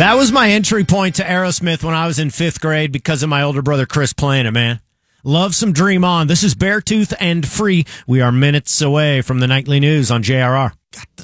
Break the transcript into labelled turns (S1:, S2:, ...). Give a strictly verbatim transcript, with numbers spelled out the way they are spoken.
S1: That was my entry point to Aerosmith when I was in fifth grade because of my older brother Chris playing it, man. Love some Dream On. This is Beartooth and Free. We are minutes away from the nightly news on J R R.